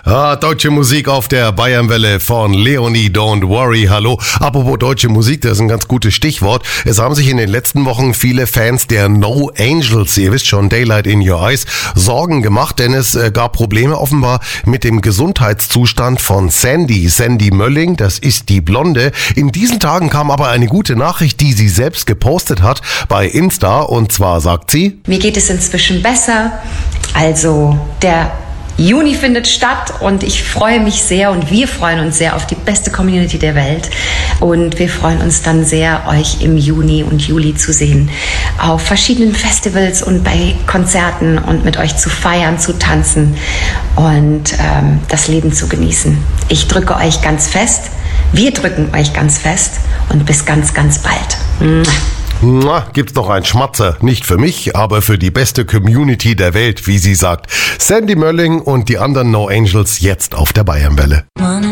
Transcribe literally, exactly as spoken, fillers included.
Ah, deutsche Musik auf der Bayernwelle von Leonie Don't Worry. Hallo. Apropos deutsche Musik, das ist ein ganz gutes Stichwort. Es haben sich in den letzten Wochen viele Fans der No Angels, ihr wisst schon, Daylight in Your Eyes, Sorgen gemacht, denn es gab Probleme offenbar mit dem Gesundheitszustand von Sandy. Sandy Mölling, das ist die Blonde. In diesen Tagen kam aber eine gute Nachricht, die sie selbst gepostet hat bei Insta, und zwar sagt sie: Mir geht es inzwischen besser. Also der Juni findet statt und ich freue mich sehr und wir freuen uns sehr auf die beste Community der Welt. Und wir freuen uns dann sehr, euch im Juni und Juli zu sehen auf verschiedenen Festivals und bei Konzerten und mit euch zu feiern, zu tanzen und ähm, das Leben zu genießen. Ich drücke euch ganz fest, wir drücken euch ganz fest und bis ganz, ganz bald. Mua. Na, gibt's noch einen Schmatzer. Nicht für mich, aber für die beste Community der Welt, wie sie sagt. Sandy Mölling und die anderen No Angels jetzt auf der Bayernwelle.